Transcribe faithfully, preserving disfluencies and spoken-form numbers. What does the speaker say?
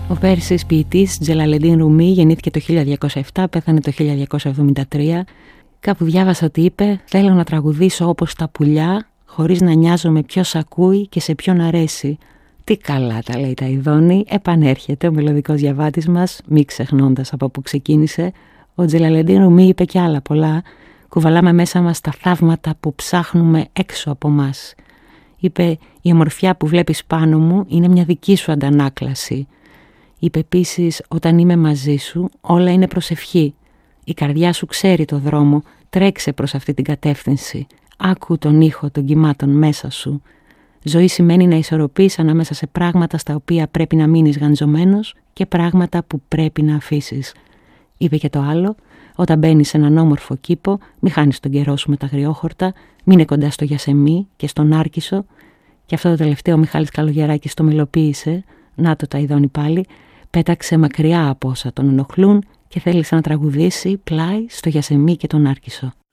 Ο Πέρσης ποιητής Τζελαλεντίν Ρουμί γεννήθηκε το χίλια διακόσια επτά, πέθανε το χίλια διακόσια εβδομήντα τρία. Κάπου διάβασα ότι είπε «Θέλω να τραγουδήσω όπως τα πουλιά, χωρίς να νοιάζομαι ποιος ακούει και σε ποιον αρέσει». Τι καλά τα λέει τα Ιδώνη. Επανέρχεται ο μελωδικός διαβάτης μας, μη ξεχνώντας από που ξεκίνησε. Ο Τζελαλεντίν Ρουμί είπε κι άλλα πολλά. Κουβαλάμε μέσα μας τα θαύματα που ψάχνουμε έξω από μας. Είπε «Η ομορφιά που βλέπεις πάνω μου είναι μια δική σου αντανάκλαση». Είπε επίσης «Όταν είμαι μαζί σου όλα είναι προσευχή. Η καρδιά σου ξέρει το δρόμο, τρέξε προς αυτή την κατεύθυνση. Άκου τον ήχο των κυμάτων μέσα σου. Ζωή σημαίνει να ισορροπείς ανάμεσα σε πράγματα στα οποία πρέπει να μείνεις γαντζωμένος και πράγματα που πρέπει να αφήσεις». Είπε και το άλλο «Όταν μπαίνεις σε έναν όμορφο κήπο, μη χάνεις τον καιρό σου με τα αγριόχορτα, μείνε κοντά στο Γιασεμί και στον Άρκισο». Και αυτό το τελευταίο ο Μιχάλης Καλογεράκης το μελοποίησε, να το τα Ιδώνη πάλι, πέταξε μακριά από όσα τον ενοχλούν και θέλησε να τραγουδήσει πλάι στο Γιασεμί και τον Άρκισο.